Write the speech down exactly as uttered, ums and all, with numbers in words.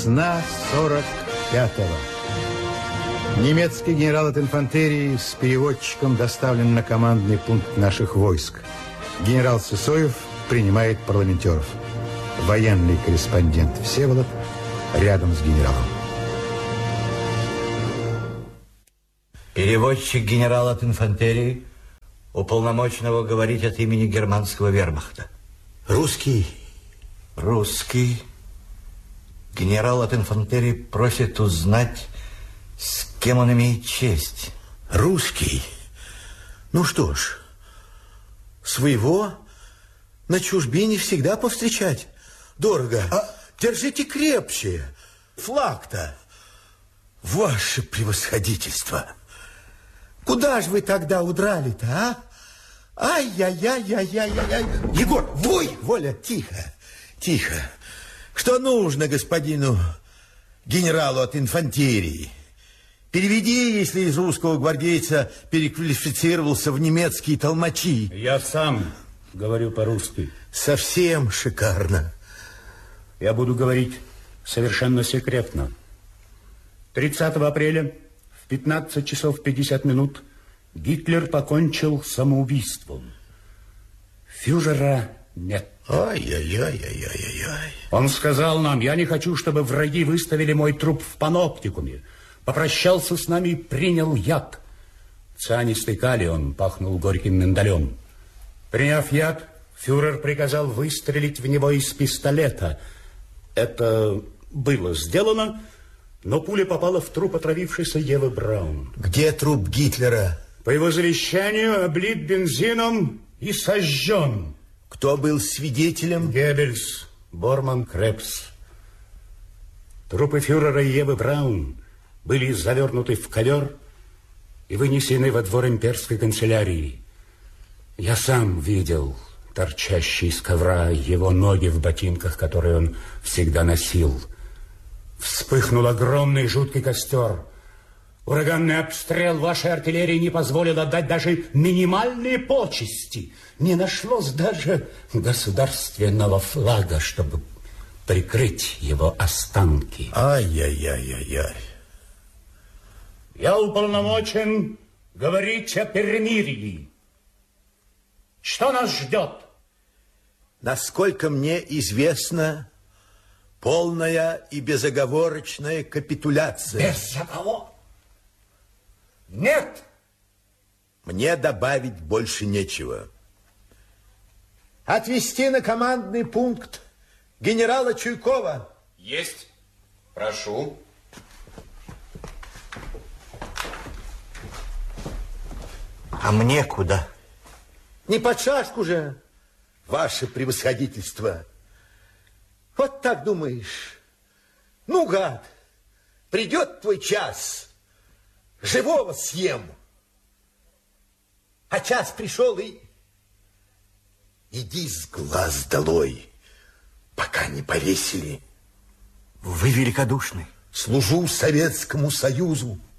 Весна сорок пятого. Немецкий генерал от инфантерии с переводчиком доставлен на командный пункт наших войск. Генерал Сысоев принимает парламентеров. Военный корреспондент Всеволод рядом с генералом. Переводчик генерал от инфантерии, уполномоченного говорить от имени германского вермахта. Русский? Русский. Генерал от инфантерии просит узнать, с кем он имеет честь. Русский? Ну что ж, своего на чужбине всегда повстречать дорого. А держите крепче. Флаг-то. Ваше превосходительство. Куда же вы тогда удрали-то, а? Ай-яй-яй-яй-яй-яй. Егор, вой! Воля, тихо, тихо. Что нужно господину генералу от инфантерии? Переведи, если из русского гвардейца переквалифицировался в немецкие толмачи. Я сам говорю по-русски. Совсем шикарно. Я буду говорить совершенно секретно. тридцатого апреля в пятнадцать часов пятьдесят минут Гитлер покончил самоубийством. Фюрера нет. Ай-яй-яй-яй-яй-яй. Он сказал нам: я не хочу, чтобы враги выставили мой труп в паноптикуме. Попрощался с нами и принял яд. Цианистый калий, он пахнул горьким миндалем. Приняв яд, фюрер приказал выстрелить в него из пистолета. Это было сделано, но пуля попала в труп отравившейся Евы Браун. Где труп Гитлера? По его завещанию облит бензином и сожжен. Кто был свидетелем? Геббельс, Борман, Крепс. Трупы фюрера и Евы Браун были завернуты в ковер и вынесены во двор имперской канцелярии. Я сам видел торчащие из ковра его ноги в ботинках, которые он всегда носил. Вспыхнул огромный жуткий костер. Ураганный обстрел вашей артиллерии не позволил отдать даже минимальные почести. Не нашлось даже государственного флага, чтобы прикрыть его останки. Ай-яй-яй-яй-яй. Я уполномочен говорить о перемирии. Что нас ждет? Насколько мне известно, полная и безоговорочная капитуляция. Безоговор? Нет. Мне добавить больше нечего. Отвезти на командный пункт генерала Чуйкова. Есть. Прошу. А мне куда? Не под шашку же, ваше превосходительство. Вот так думаешь? Ну, гад, придет твой час, живого съем. А час пришел и... Иди с глаз долой, пока не повесили. Вы великодушны. Служу Советскому Союзу.